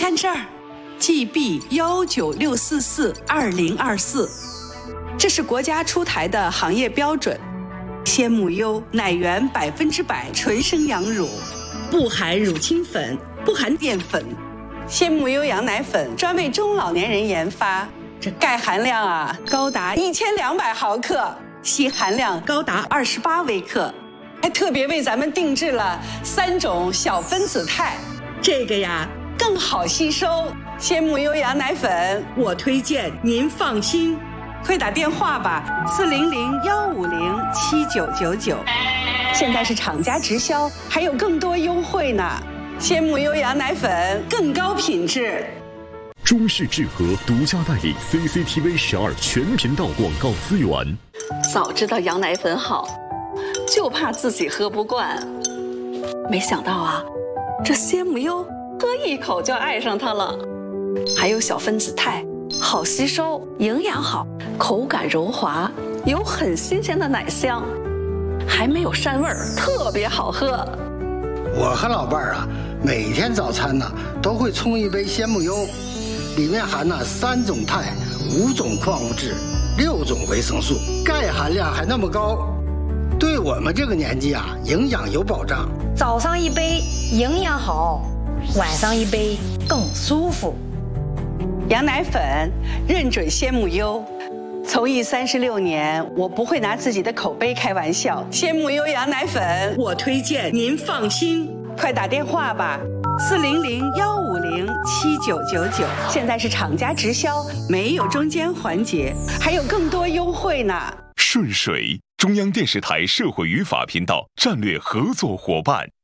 看这儿 ，GB196442024，这是国家出台的行业标准。鲜母优奶源100%纯生羊乳，不含乳清粉，不含淀粉。鲜母优羊奶粉专为中老年人研发，这钙含量啊高达1200毫克，硒含量高达28微克，还特别为咱们定制了3种小分子肽，这个呀更好吸收。鲜母优羊奶粉，我推荐您放心。快打电话吧，400-150-7999，现在是厂家直销，还有更多优惠呢。鲜母优羊奶粉更高品质。 中视智和独家代理 CCTV 12全频道广告资源。 早知道羊奶粉好，就怕自己喝不惯。没想到啊，这鲜母优喝一口就爱上它了。还有小分子肽，好吸收，营养好，口感柔滑，有很新鲜的奶香，还没有膻味儿，特别好喝。 我和老伴儿啊，每天早餐呢都会冲一杯鲜母优，里面含了3种肽、5种矿物质、6种维生素，钙含量还那么高，对我们这个年纪啊，营养有保障。 早上一杯营养好，晚上一杯更舒服。 羊奶粉认准鲜母优，从艺36年，我不会拿自己的口碑开玩笑。鲜母优羊奶粉，我推荐您放心。快打电话吧，400-150-7999，现在是厂家直销，没有中间环节，还有更多优惠呢。 顺水，中央电视台社会与法频道战略合作伙伴。